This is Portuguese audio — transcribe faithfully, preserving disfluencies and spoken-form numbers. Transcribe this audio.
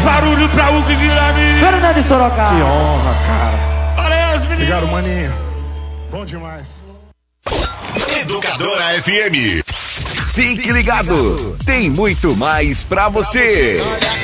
barulho pra o que Guilherme. Fernando de Sorocaba. Que honra, cara. Valeu, os meninos. Obrigado, maninho. Bom demais. Educadora F M. Fique ligado, tem muito mais pra você.